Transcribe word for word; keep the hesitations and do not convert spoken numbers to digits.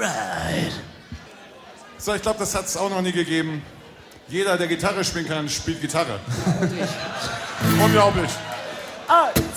Alright. So, ich glaube, das hat es auch noch nie gegeben. Jeder, der Gitarre spielen kann, spielt Gitarre. Wirklich. Unglaublich. Ah.